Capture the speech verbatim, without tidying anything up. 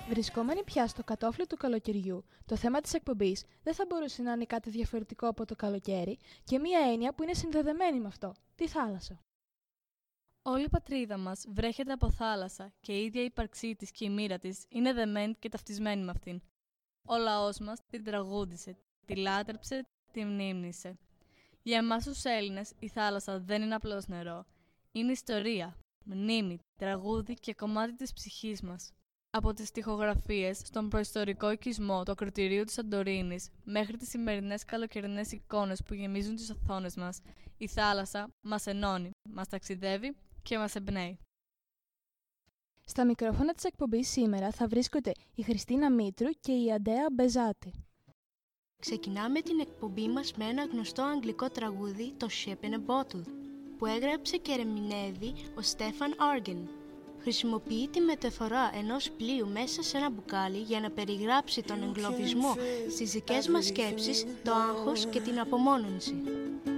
Βρισκόμενοι πια στο κατόφλι του καλοκαιριού, το θέμα της εκπομπής δεν θα μπορούσε να είναι κάτι διαφορετικό από το καλοκαίρι και μία έννοια που είναι συνδεδεμένη με αυτό, τη θάλασσα. Όλη η πατρίδα μας βρέχεται από θάλασσα και η ίδια η ύπαρξή της και η μοίρα της είναι δεμένη και ταυτισμένη με αυτήν. Ο λαός μας την τραγούδισε, τη λάτρεψε, τη μνήμνησε. Για εμάς τους Έλληνες η θάλασσα δεν είναι απλώς νερό. Είναι ιστορία, μνήμη, τραγούδι και κομμάτι της ψυχής μας. Από τις στιχογραφίες στον προϊστορικό οικισμό του ακρωτηρίου της Σαντορίνης μέχρι τις σημερινές καλοκαιρινές εικόνες που γεμίζουν τις οθόνες μας, η θάλασσα μας ενώνει, μας ταξιδεύει και μας εμπνέει. Στα μικρόφωνα της εκπομπής σήμερα θα βρίσκονται η Χριστίνα Μήτρου και η Αντέα Μπεζάτη. Ξεκινάμε την εκπομπή μας με ένα γνωστό αγγλικό τραγούδι, το Ship in a Bottle, που έγραψε και ερμηνεύει ο Στέφαν Άργεν. Χρησιμοποιεί τη μεταφορά ενός πλοίου μέσα σε ένα μπουκάλι για να περιγράψει τον εγκλωβισμό στις δικές μας σκέψεις, το άγχος και την απομόνωση.